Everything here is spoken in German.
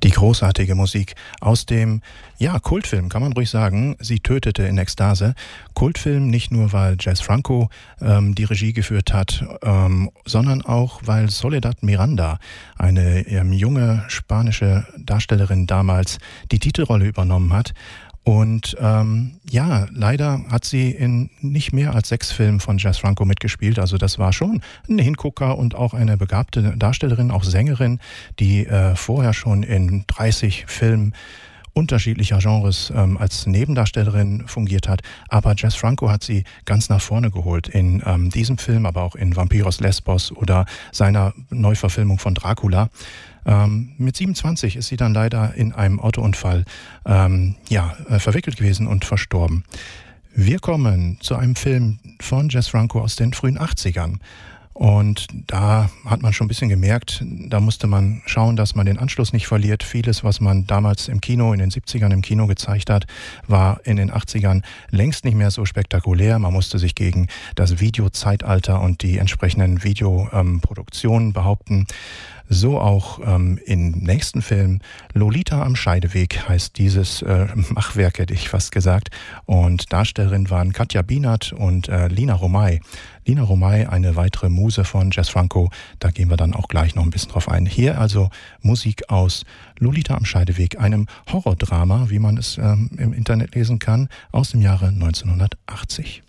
Die großartige Musik aus dem, Kultfilm, kann man ruhig sagen. Sie tötete in Ekstase. Kultfilm nicht nur, weil Jess Franco die Regie geführt hat, sondern auch, weil Soledad Miranda, eine junge spanische Darstellerin damals, die Titelrolle übernommen hat. Und leider hat sie in nicht mehr als 6 Filmen von Jess Franco mitgespielt. Also das war schon ein Hingucker und auch eine begabte Darstellerin, auch Sängerin, die vorher schon in 30 Filmen unterschiedlicher Genres als Nebendarstellerin fungiert hat. Aber Jess Franco hat sie ganz nach vorne geholt in diesem Film, aber auch in Vampiros Lesbos oder seiner Neuverfilmung von Dracula. Mit 27 ist sie dann leider in einem Autounfall verwickelt gewesen und verstorben. Wir kommen zu einem Film von Jess Franco aus den frühen 80ern. Und da hat man schon ein bisschen gemerkt, da musste man schauen, dass man den Anschluss nicht verliert. Vieles, was man damals im Kino, in den 70ern im Kino gezeigt hat, war in den 80ern längst nicht mehr so spektakulär. Man musste sich gegen das Videozeitalter und die entsprechenden Videoproduktionen behaupten. So auch im nächsten Film. Lolita am Scheideweg heißt dieses Machwerk, hätte ich fast gesagt. Und Darstellerin waren Katja Bienert und Lina Romay. Lina Romay, eine weitere Muse von Jess Franco. Da gehen wir dann auch gleich noch ein bisschen drauf ein. Hier also Musik aus Lolita am Scheideweg, einem Horrordrama, wie man es im Internet lesen kann, aus dem Jahre 1980.